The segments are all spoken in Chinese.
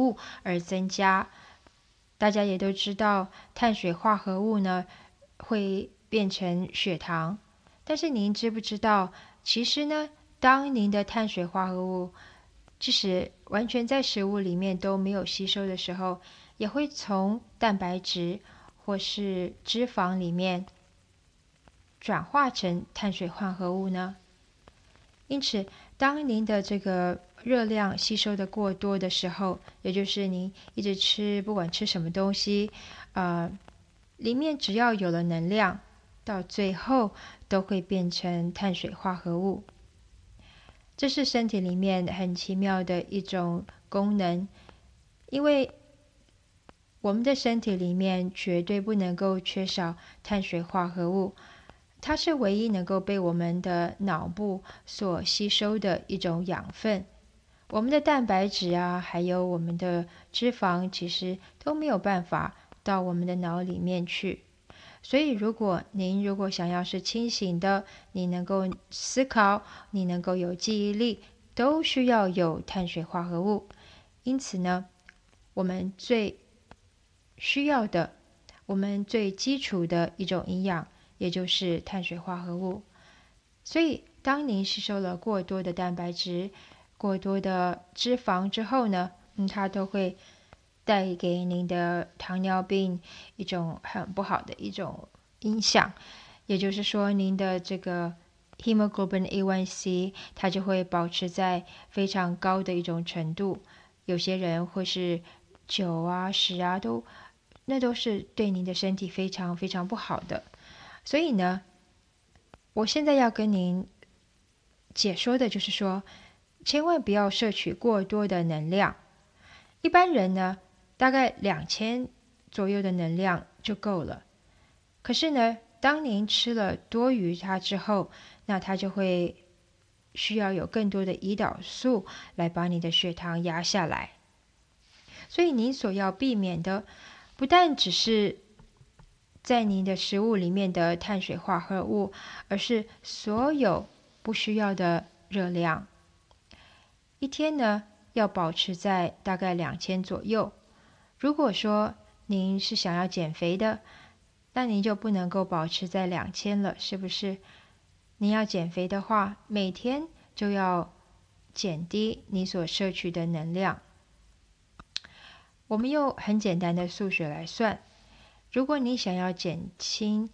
物而增加。大家也都知道，碳水化合物呢会变成血糖，但是您知不知道，其实呢，当您的碳水化合物即使完全在食物里面都没有吸收的时候，也会从蛋白质或是脂肪里面转化成碳水化合物呢？因此，当您的这个热量吸收的过多的时候，也就是您一直吃，不管吃什么东西，里面只要有了能量，到最后都会变成碳水化合物。这是身体里面很奇妙的一种功能，因为我们的身体里面绝对不能够缺少碳水化合物，它是唯一能够被我们的脑部所吸收的一种养分。我们的蛋白质啊，还有我们的脂肪，其实都没有办法到我们的脑里面去。所以您如果想要是清醒的，你能够思考，你能够有记忆力，都需要有碳水化合物。因此呢，我们最需要的，我们最基础的一种营养，也就是碳水化合物。所以当您吸收了过多的蛋白质、过多的脂肪之后呢，它都会带给您的糖尿病一种很不好的一种影响。也就是说，您的这个 hemoglobin A1C 它就会保持在非常高的一种程度。有些人会是9啊、10啊，那都是对您的身体非常非常不好的。所以呢，我现在要跟您解说的就是说，千万不要摄取过多的能量。一般人呢，大概2000左右的能量就够了。可是呢，当您吃了多于它之后，那它就会需要有更多的胰岛素来把你的血糖压下来。所以您所要避免的，不但只是在您的食物里面的碳水化合物，而是所有不需要的热量。一天呢，要保持在大概2000左右。如果说您是想要减肥的，那您就不能够保持在2000了，是不是？您要减肥的话，每天就要减低你所摄取的能量。我们用很简单的数学来算，如果你想要减轻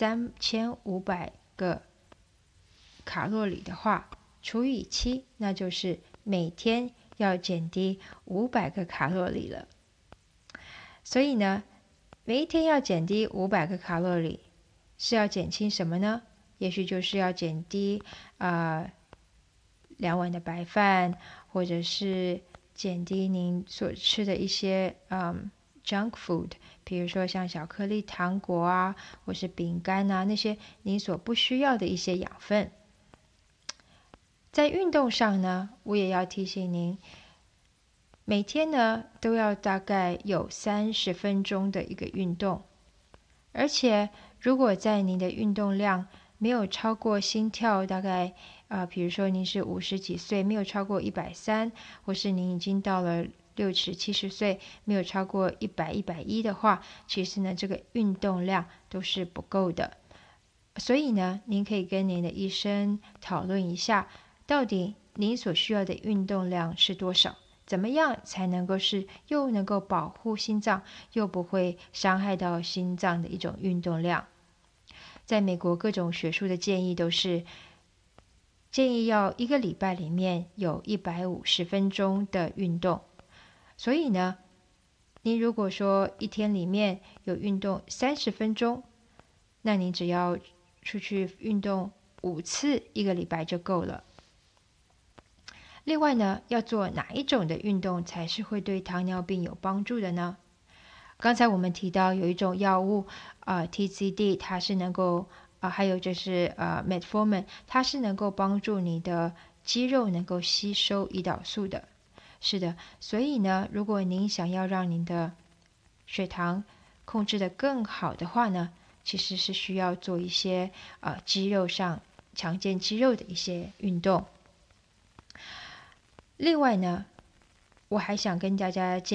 3500个卡路里的话，除以7，那就是每天要减低500个卡路里了。所以呢，每一天要减低500个卡路里，是要减轻什么呢？也许就是要减低2碗的白饭，或者是减低您所吃的一些junk food， 比如说像小颗粒糖果啊，或是饼干啊，那些您所不需要的一些养分。在运动上呢，我也要提醒您，每天呢都要大概有30分钟的一个运动，而且如果在您的运动量没有超过心跳大概比如说您是50几岁，没有超过130，或是您已经到了60、70岁，没有超过100、110的话，其实呢这个运动量都是不够的。所以呢，您可以跟您的医生讨论一下，到底您所需要的运动量是多少？怎么样才能够是又能够保护心脏，又不会伤害到心脏的一种运动量？在美国，各种学术的建议都是建议要1个礼拜里面有150分钟的运动。所以呢，您如果说一天里面有运动30分钟，那您只要出去运动5次，1个礼拜就够了。另外呢，要做哪一种的运动才是会对糖尿病有帮助的呢？刚才我们提到有一种药物TZD， 它是能够还有就是metformin， 它是能够帮助你的肌肉能够吸收胰岛素的。是的，所以呢，如果您想要让您的血糖控制得更好的话呢，其实是需要做一些肌肉上强健肌肉的一些运动。另外呢，我还想跟大家